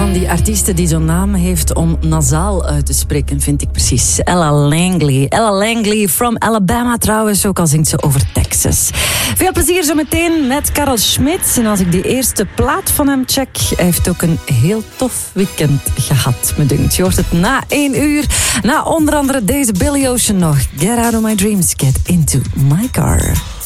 van die artiesten die zo'n naam heeft om nasaal uit te spreken, vind ik precies. Ella Langley. Ella Langley from Alabama trouwens, ook al zingt ze over Texas. Veel plezier zo meteen met Karel Schmidt. En als ik die eerste plaat van hem check, hij heeft ook een heel tof weekend gehad, me dunkt. Je hoort het na 1 uur. Na onder andere deze Billy Ocean nog. Get out of my dreams, get into my car.